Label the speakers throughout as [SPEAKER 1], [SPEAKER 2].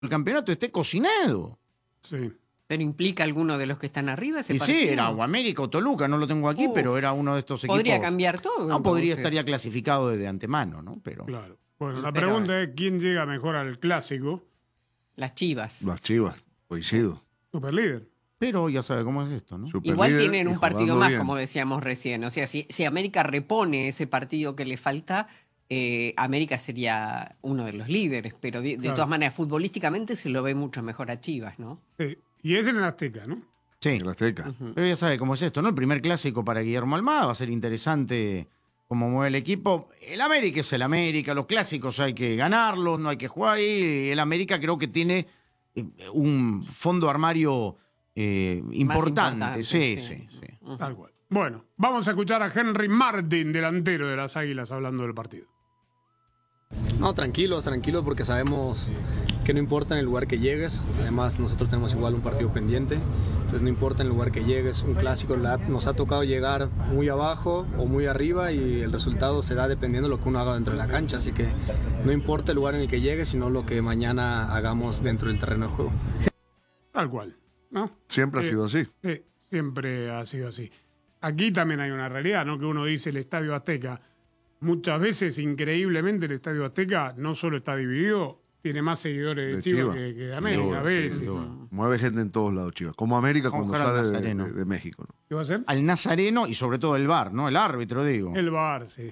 [SPEAKER 1] el campeonato esté cocinado.
[SPEAKER 2] Sí.
[SPEAKER 3] ¿Pero implica alguno de los que están arriba ese
[SPEAKER 1] Y
[SPEAKER 3] partido?
[SPEAKER 1] sí, era o América o Toluca, no lo tengo aquí, pero era uno de estos equipos.
[SPEAKER 3] Podría cambiar todo.
[SPEAKER 1] No, podría
[SPEAKER 3] entonces.
[SPEAKER 1] estar ya clasificado desde antemano, ¿no? Pero
[SPEAKER 2] Claro. Bueno, la
[SPEAKER 3] Pero-
[SPEAKER 2] pregunta es quién llega mejor al clásico.
[SPEAKER 3] Las Chivas.
[SPEAKER 4] Las Chivas, coincido.
[SPEAKER 2] Superlíder.
[SPEAKER 1] ya sabe cómo es esto, ¿no?
[SPEAKER 3] Igual
[SPEAKER 4] Superlíder
[SPEAKER 3] tienen
[SPEAKER 4] y
[SPEAKER 3] un partido
[SPEAKER 4] jugando
[SPEAKER 3] más,
[SPEAKER 4] bien.
[SPEAKER 3] como decíamos recién. O sea, si América repone ese partido que le falta, América sería uno de los líderes. Pero de
[SPEAKER 2] Claro.
[SPEAKER 3] todas maneras, futbolísticamente se lo ve mucho mejor a Chivas, ¿no?
[SPEAKER 2] Sí. Y es en el Azteca, ¿no?
[SPEAKER 1] Sí,
[SPEAKER 4] El Azteca.
[SPEAKER 1] pero ya sabe cómo es esto, ¿no? El primer clásico para Guillermo Almada va a ser interesante cómo mueve el equipo. El América es el América, los clásicos hay que ganarlos, no hay que jugar ahí. El América creo que tiene un fondo armario importante. Sí.
[SPEAKER 2] Tal cual. Bueno, vamos a escuchar a Henry Martin, delantero de las Águilas, hablando del partido.
[SPEAKER 5] No, tranquilos porque sabemos que no importa en el lugar que llegues. Además, nosotros tenemos igual un partido pendiente. Entonces, no importa en el lugar que llegues. Un clásico nos ha tocado llegar muy abajo o muy arriba y el resultado se da dependiendo de lo que uno haga dentro de la cancha. Así que no importa el lugar en el que llegues, sino lo que mañana hagamos dentro del terreno de juego.
[SPEAKER 2] Tal cual, ¿no?
[SPEAKER 4] Siempre ha sido así.
[SPEAKER 2] Sí, siempre ha sido así. Aquí también hay una realidad, ¿no? Que uno dice el Estadio Azteca. Muchas veces, increíblemente, el Estadio Azteca no solo está dividido, tiene más seguidores de Chivas que de América
[SPEAKER 4] Sin
[SPEAKER 2] a
[SPEAKER 4] duda,
[SPEAKER 2] veces.
[SPEAKER 4] sin duda. Mueve gente en todos lados, Chivas. Como América
[SPEAKER 1] Vamos
[SPEAKER 4] cuando
[SPEAKER 1] a jugar al
[SPEAKER 4] sale
[SPEAKER 1] Nazareno.
[SPEAKER 4] de México, ¿no?
[SPEAKER 2] ¿Qué va a hacer?
[SPEAKER 1] Al Nazareno y sobre todo el VAR, ¿no? El árbitro, digo.
[SPEAKER 2] El VAR, sí.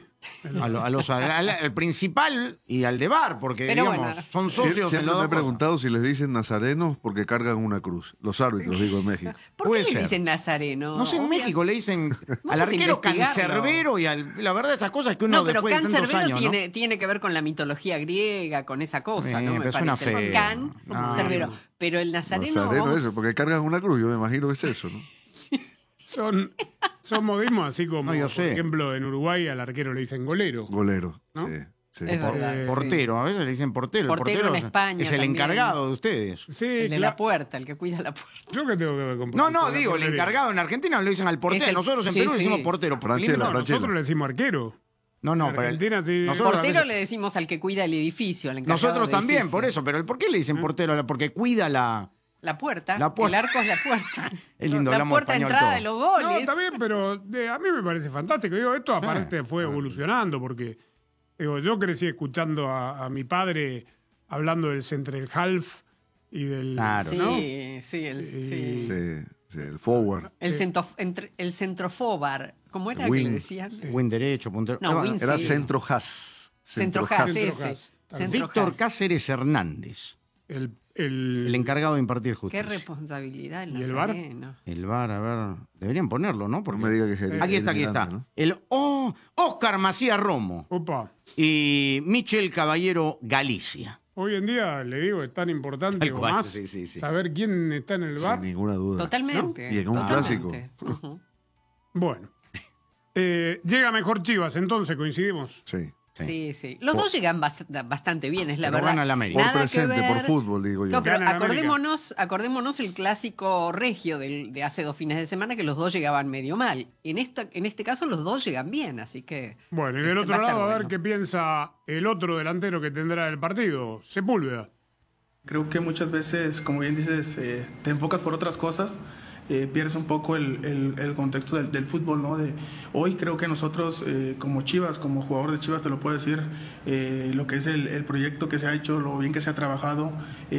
[SPEAKER 1] Al principal y al de VAR, porque
[SPEAKER 3] Pero
[SPEAKER 1] digamos,
[SPEAKER 3] bueno.
[SPEAKER 1] son socios en
[SPEAKER 4] Siempre
[SPEAKER 1] los
[SPEAKER 4] me he
[SPEAKER 1] dos.
[SPEAKER 4] preguntado si les dicen nazarenos porque cargan una cruz. Los árbitros, digo, en México.
[SPEAKER 3] ¿Por
[SPEAKER 1] Puede
[SPEAKER 3] qué le
[SPEAKER 1] ser.
[SPEAKER 3] dicen Nazareno?
[SPEAKER 1] No sé, en México le dicen al
[SPEAKER 3] a
[SPEAKER 1] arquero
[SPEAKER 3] investigarlo.
[SPEAKER 1] cancerbero y la verdad esas cosas que uno
[SPEAKER 3] No, pero
[SPEAKER 1] después de tantos
[SPEAKER 3] cancerbero
[SPEAKER 1] años, ¿no?
[SPEAKER 3] tiene que ver con la mitología griega, con esa cosa, ¿no? Me
[SPEAKER 1] pero suena
[SPEAKER 3] parece.
[SPEAKER 1] feo.
[SPEAKER 3] Can,
[SPEAKER 1] No,
[SPEAKER 3] cerbero.
[SPEAKER 1] no.
[SPEAKER 3] Pero el nazareno,
[SPEAKER 4] Nazareno
[SPEAKER 3] vamos-
[SPEAKER 4] eso, porque cargan una cruz. Yo me imagino que es eso, ¿no?
[SPEAKER 2] Son modismos así como,
[SPEAKER 1] No, yo
[SPEAKER 2] por
[SPEAKER 1] sé.
[SPEAKER 2] ejemplo, en Uruguay al arquero le dicen golero.
[SPEAKER 4] Golero.
[SPEAKER 2] ¿No?
[SPEAKER 4] Sí, sí.
[SPEAKER 3] Es verdad.
[SPEAKER 1] Portero, a veces le dicen portero. El
[SPEAKER 3] Portero en España
[SPEAKER 1] es el
[SPEAKER 3] también.
[SPEAKER 1] encargado de ustedes.
[SPEAKER 2] Sí,
[SPEAKER 3] el de
[SPEAKER 2] claro.
[SPEAKER 3] la puerta, el que cuida la puerta.
[SPEAKER 2] ¿Yo qué tengo que ver con
[SPEAKER 1] No,
[SPEAKER 2] con la
[SPEAKER 1] digo, el
[SPEAKER 2] portería?
[SPEAKER 1] encargado en Argentina lo dicen al portero.
[SPEAKER 3] Es el-
[SPEAKER 1] Nosotros en
[SPEAKER 3] sí,
[SPEAKER 1] Perú le
[SPEAKER 3] sí.
[SPEAKER 1] decimos portero. porque
[SPEAKER 4] Franchella,
[SPEAKER 1] lindo-
[SPEAKER 2] No, nosotros le decimos arquero.
[SPEAKER 1] No,
[SPEAKER 2] En
[SPEAKER 1] pero
[SPEAKER 2] Argentina sí.
[SPEAKER 1] nosotros a
[SPEAKER 3] Portero
[SPEAKER 1] veces-
[SPEAKER 3] le decimos al que cuida el edificio, al encargado
[SPEAKER 1] Nosotros
[SPEAKER 3] del
[SPEAKER 1] también,
[SPEAKER 3] edificio.
[SPEAKER 1] por eso. Pero ¿por qué le dicen portero? Porque cuida la...
[SPEAKER 3] La puerta,
[SPEAKER 1] La puerta.
[SPEAKER 3] el arco es la puerta.
[SPEAKER 1] Es lindo,
[SPEAKER 3] la
[SPEAKER 1] hablamos
[SPEAKER 3] puerta de
[SPEAKER 1] español
[SPEAKER 3] entrada
[SPEAKER 1] todo.
[SPEAKER 3] de los goles.
[SPEAKER 2] No, está bien, pero a mí me parece fantástico. Digo, esto aparte fue evolucionando porque digo, yo crecí escuchando a mi padre hablando del central half y del...
[SPEAKER 1] Claro.
[SPEAKER 3] Sí,
[SPEAKER 2] ¿no?
[SPEAKER 3] sí,
[SPEAKER 4] Sí, el forward.
[SPEAKER 3] El centrofobar. ¿Cómo era que
[SPEAKER 4] Wing.
[SPEAKER 3] le decían?
[SPEAKER 1] Win derecho, puntero.
[SPEAKER 3] No, wing
[SPEAKER 4] Era
[SPEAKER 3] sí.
[SPEAKER 4] centro has.
[SPEAKER 3] Centrojas,
[SPEAKER 2] Centro
[SPEAKER 3] ese.
[SPEAKER 2] Haas.
[SPEAKER 1] Víctor
[SPEAKER 3] Centrojas.
[SPEAKER 1] Cáceres Hernández, el encargado de impartir
[SPEAKER 3] Qué
[SPEAKER 1] justicia.
[SPEAKER 3] responsabilidad el
[SPEAKER 2] ¿Y el VAR?
[SPEAKER 3] nazareno.
[SPEAKER 1] El VAR, a ver, deberían ponerlo, ¿no?
[SPEAKER 4] No
[SPEAKER 1] Porque...
[SPEAKER 4] me diga que es el
[SPEAKER 1] Aquí está.
[SPEAKER 4] Miranda, ¿no?
[SPEAKER 1] El Oscar Macías Romo
[SPEAKER 2] Opa.
[SPEAKER 1] y Michel Caballero Galicia.
[SPEAKER 2] Hoy en día, le digo, es tan importante
[SPEAKER 1] Tal
[SPEAKER 2] o
[SPEAKER 1] cual,
[SPEAKER 2] más
[SPEAKER 1] sí.
[SPEAKER 2] saber quién está en el bar.
[SPEAKER 4] Sin ninguna duda.
[SPEAKER 3] Totalmente.
[SPEAKER 4] ¿No? Y en un
[SPEAKER 3] totalmente.
[SPEAKER 4] clásico.
[SPEAKER 3] Ujú.
[SPEAKER 2] Bueno. Llega mejor Chivas, entonces coincidimos.
[SPEAKER 4] Sí.
[SPEAKER 3] Sí. Los dos llegan bastante bien, es la
[SPEAKER 1] Pero
[SPEAKER 3] verdad.
[SPEAKER 1] gana el América.
[SPEAKER 4] Por
[SPEAKER 3] Nada que
[SPEAKER 4] presente, por
[SPEAKER 3] ver.
[SPEAKER 4] fútbol, digo yo.
[SPEAKER 3] No, pero
[SPEAKER 2] Gana el América.
[SPEAKER 3] acordémonos el clásico regio de hace 2 fines de semana que los dos llegaban medio mal. En este caso los dos llegan bien, así que...
[SPEAKER 2] Bueno, y del otro
[SPEAKER 3] va a estar
[SPEAKER 2] lado, a ver
[SPEAKER 3] bueno.
[SPEAKER 2] qué piensa el otro delantero que tendrá el partido, Sepúlveda.
[SPEAKER 6] Creo que muchas veces, como bien dices, te enfocas por otras cosas, pierdes un poco el contexto del fútbol, ¿no? Hoy creo que nosotros, como Chivas, como jugador de Chivas, te lo puedo decir, lo que es el proyecto que se ha hecho, lo bien que se ha trabajado,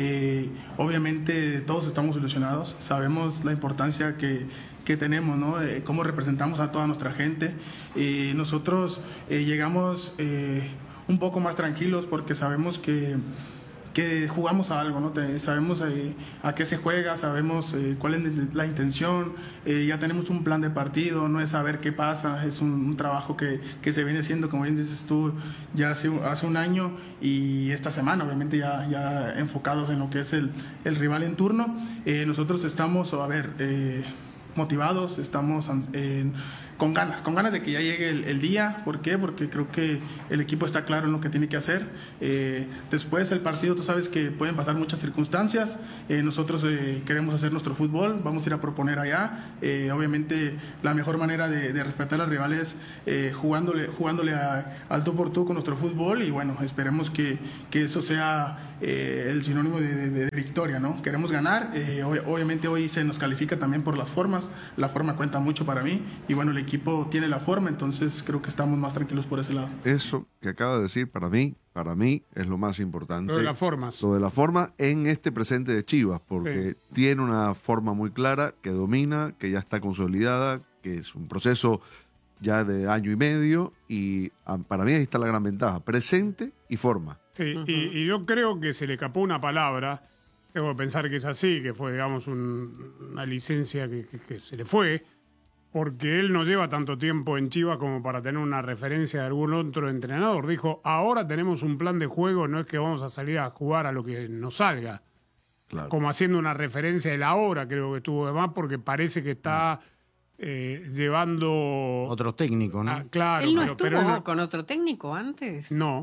[SPEAKER 6] obviamente todos estamos ilusionados, sabemos la importancia que tenemos, ¿no? Cómo representamos a toda nuestra gente. Nosotros llegamos un poco más tranquilos porque sabemos que jugamos a algo, ¿no? Sabemos a qué se juega, sabemos cuál es la intención, ya tenemos un plan de partido, no es saber qué pasa, es un trabajo que se viene haciendo, como bien dices tú, ya hace un año y esta semana, obviamente ya enfocados en lo que es el rival en turno. Nosotros estamos, motivados, estamos con ganas de que ya llegue el día. ¿Por qué? Porque creo que el equipo está claro en lo que tiene que hacer. Después del partido, tú sabes que pueden pasar muchas circunstancias. Nosotros queremos hacer nuestro fútbol, vamos a ir a proponer allá. Obviamente la mejor manera de respetar a los rivales jugándole al tú por tú con nuestro fútbol, y bueno, esperemos que eso sea el sinónimo de victoria, ¿no? Queremos ganar. Obviamente hoy se nos califica también por las formas. La forma cuenta mucho para mí, y bueno, el equipo tiene la forma, entonces creo que estamos más tranquilos por ese lado.
[SPEAKER 4] Eso que acaba de decir, para mí es lo más importante.
[SPEAKER 2] Lo de las formas.
[SPEAKER 4] Lo de la forma en este presente de Chivas, porque tiene una forma muy clara, que domina, que ya está consolidada, que es un proceso ya de año y medio, y para mí ahí está la gran ventaja, presente y forma.
[SPEAKER 2] Sí, y yo creo que se le escapó una palabra, debo pensar que es así, que fue, digamos, una licencia que se le fue, porque él no lleva tanto tiempo en Chivas como para tener una referencia de algún otro entrenador. Dijo, ahora tenemos un plan de juego, no es que vamos a salir a jugar a lo que nos salga.
[SPEAKER 4] Claro.
[SPEAKER 2] Como haciendo una referencia de la hora, creo que estuvo de más, porque parece que está llevando...
[SPEAKER 1] Otro técnico, ¿no?
[SPEAKER 2] Claro.
[SPEAKER 3] ¿Él no
[SPEAKER 2] pero
[SPEAKER 3] estuvo con otro técnico antes?
[SPEAKER 2] No.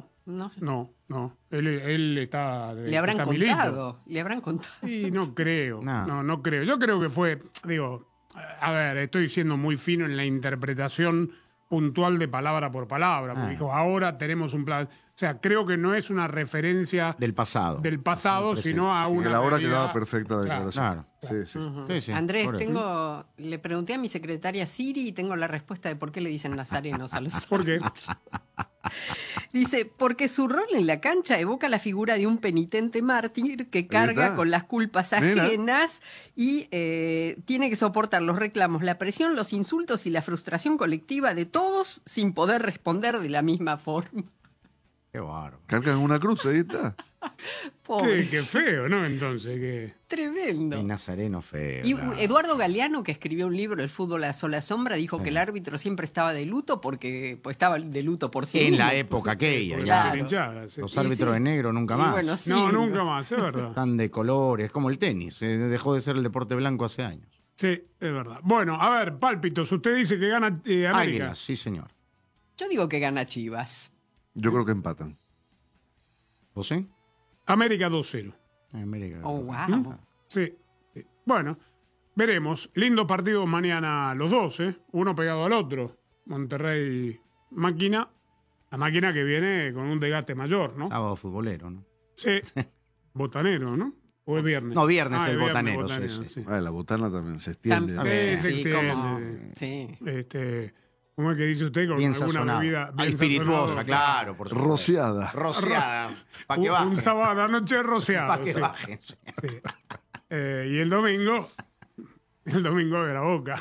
[SPEAKER 2] Él está...
[SPEAKER 3] Le habrán
[SPEAKER 2] está
[SPEAKER 3] contado.
[SPEAKER 2] Milito.
[SPEAKER 3] Le habrán contado.
[SPEAKER 2] Y no creo.
[SPEAKER 1] No.
[SPEAKER 2] No creo. Yo creo que fue... Digo, a ver, estoy siendo muy fino en la interpretación puntual de palabra por palabra. Porque dijo, ahora tenemos un plan... O sea, creo que no es una referencia
[SPEAKER 1] Del pasado.
[SPEAKER 2] sino a una...
[SPEAKER 4] La hora
[SPEAKER 2] realidad.
[SPEAKER 4] quedaba perfecta la declaración.
[SPEAKER 1] Claro.
[SPEAKER 4] Sí.
[SPEAKER 1] Sí, sí,
[SPEAKER 3] Andrés,
[SPEAKER 1] por eso.
[SPEAKER 3] le pregunté a mi secretaria Siri y tengo la respuesta de por qué le dicen nazarenos a los
[SPEAKER 2] ¿Por qué?
[SPEAKER 3] Dice, porque su rol en la cancha evoca la figura de un penitente mártir que
[SPEAKER 4] está.
[SPEAKER 3] carga con las culpas
[SPEAKER 4] Mira.
[SPEAKER 3] ajenas y tiene que soportar los reclamos, la presión, los insultos y la frustración colectiva de todos sin poder responder de la misma forma.
[SPEAKER 1] Qué bárbaro.
[SPEAKER 4] Cargan una cruz, ahí está.
[SPEAKER 3] Pobre.
[SPEAKER 2] Qué feo, ¿no? Entonces, que...
[SPEAKER 3] Tremendo.
[SPEAKER 1] El nazareno feo.
[SPEAKER 3] Y
[SPEAKER 1] claro.
[SPEAKER 3] Eduardo Galeano, que escribió un libro, El fútbol a sola sombra, dijo que el árbitro siempre estaba de luto porque pues, estaba de luto por sí
[SPEAKER 1] En
[SPEAKER 3] mismo.
[SPEAKER 1] la época aquella,
[SPEAKER 2] Porque
[SPEAKER 1] ya.
[SPEAKER 2] la hinchada, sí.
[SPEAKER 1] Los
[SPEAKER 3] Y
[SPEAKER 1] árbitros
[SPEAKER 3] sí.
[SPEAKER 1] de negro nunca
[SPEAKER 3] Y
[SPEAKER 1] más.
[SPEAKER 3] bueno, sí,
[SPEAKER 2] No, nunca más, es verdad.
[SPEAKER 1] Están de colores, como el tenis. Dejó de ser el deporte blanco hace años.
[SPEAKER 2] Sí, es verdad. Bueno, a ver, pálpitos, usted dice que gana América.
[SPEAKER 1] Águilas, sí, señor.
[SPEAKER 3] Yo digo que gana Chivas.
[SPEAKER 4] Yo creo que empatan.
[SPEAKER 1] ¿José?
[SPEAKER 2] América 2-0.
[SPEAKER 1] América.
[SPEAKER 3] Oh, wow.
[SPEAKER 2] Sí. Bueno, veremos. Lindo partido mañana los dos, ¿eh? Uno pegado al otro. Monterrey Máquina. La Máquina que viene con un desgaste mayor, ¿no?
[SPEAKER 1] Sábado futbolero, ¿no?
[SPEAKER 2] Sí. Botanero, ¿no? ¿O es viernes?
[SPEAKER 1] No, viernes
[SPEAKER 2] Ah,
[SPEAKER 1] el
[SPEAKER 2] viernes,
[SPEAKER 1] botanero, sí.
[SPEAKER 4] La botana también se extiende.
[SPEAKER 3] También,
[SPEAKER 2] Sí,
[SPEAKER 3] sí, como-
[SPEAKER 2] extiende.
[SPEAKER 3] sí.
[SPEAKER 2] ¿Cómo es que dice usted? Con
[SPEAKER 1] Bien
[SPEAKER 2] alguna
[SPEAKER 1] sazonado.
[SPEAKER 2] bebida bien
[SPEAKER 1] Espirituosa,
[SPEAKER 2] sazonada.
[SPEAKER 1] claro, por supuesto.
[SPEAKER 4] Rociada.
[SPEAKER 1] Rociada. Para que baje.
[SPEAKER 2] Un sábado a la noche rociado.
[SPEAKER 1] Para que
[SPEAKER 2] sí.
[SPEAKER 1] baje. Sí.
[SPEAKER 2] Sí. Y el domingo de la Boca.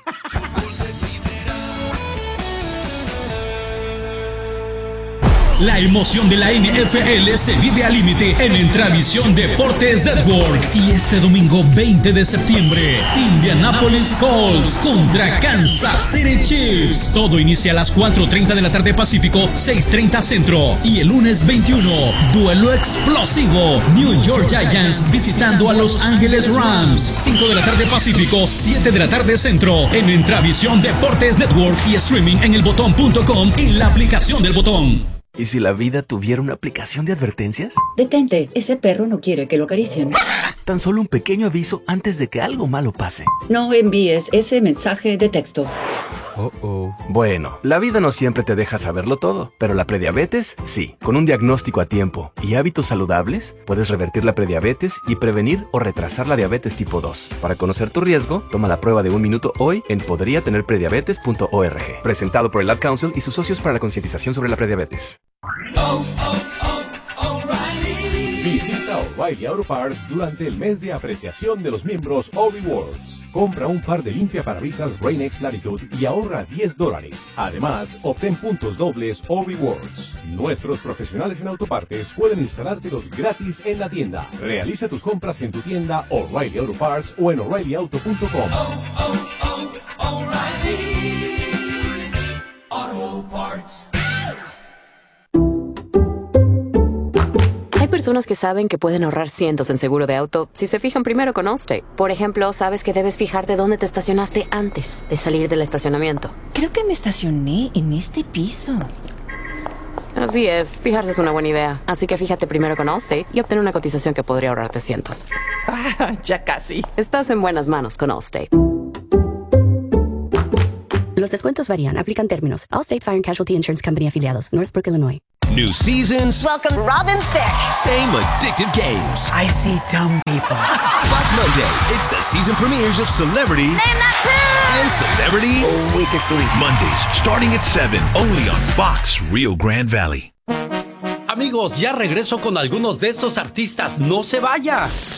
[SPEAKER 7] La emoción de la NFL se vive al límite en Entravisión Deportes Network. Y este domingo 20 de septiembre, Indianapolis Colts contra Kansas City Chiefs. Todo inicia a las 4:30 de la tarde Pacífico, 6:30 Centro. Y el lunes 21, duelo explosivo. New York Giants visitando a Los Ángeles Rams. 5 de la tarde Pacífico, 7 de la tarde Centro. En Entravisión Deportes Network y streaming en elbotón.com y la aplicación del Botón.
[SPEAKER 8] ¿Y si la vida tuviera una aplicación de advertencias?
[SPEAKER 9] Detente, ese perro no quiere que lo acaricien.
[SPEAKER 8] Tan solo un pequeño aviso antes de que algo malo pase.
[SPEAKER 9] No envíes ese mensaje de texto.
[SPEAKER 8] Bueno, la vida no siempre te deja saberlo todo, pero la prediabetes sí. Con un diagnóstico a tiempo y hábitos saludables, puedes revertir la prediabetes y prevenir o retrasar la diabetes tipo 2. Para conocer tu riesgo, toma la prueba de 1 minuto hoy en podriatenerprediabetes.org. Presentado por el Ad Council y sus socios para la concientización sobre la prediabetes.
[SPEAKER 10] Visita O'Reilly Auto Parts durante el mes de apreciación de los miembros O-Rewards. Compra un par de limpiaparabrisas Rain-X Latitude y ahorra $10. Además, obtén puntos dobles O-Rewards. Nuestros profesionales en autopartes pueden instalártelos gratis en la tienda. Realiza tus compras en tu tienda O'Reilly Auto Parts o en O'ReillyAuto.com.
[SPEAKER 11] O'Reilly Auto Parts.
[SPEAKER 12] Hay
[SPEAKER 11] personas que saben que pueden ahorrar cientos en seguro de auto si se fijan primero con Allstate. Por ejemplo, sabes que debes fijarte dónde te estacionaste antes de salir del estacionamiento.
[SPEAKER 12] Creo que me estacioné en este piso.
[SPEAKER 11] Así es, fijarse es una buena idea. Así que fíjate primero con Allstate y obtén una cotización que podría ahorrarte cientos.
[SPEAKER 12] Ya casi.
[SPEAKER 11] Estás en buenas manos con Allstate.
[SPEAKER 13] Los descuentos varían. Aplican términos. Allstate Fire and Casualty Insurance Company afiliados. Northbrook, Illinois.
[SPEAKER 14] New seasons.
[SPEAKER 15] Welcome Robin Thicke.
[SPEAKER 14] Same addictive games.
[SPEAKER 15] I see dumb people.
[SPEAKER 14] Fox Monday. It's the season premieres of Celebrity.
[SPEAKER 15] Name that tune.
[SPEAKER 14] And Celebrity. Mondays starting at 7. Only on Fox Rio Grande Valley.
[SPEAKER 16] Amigos, ya regreso con algunos de estos artistas. ¡No se vaya!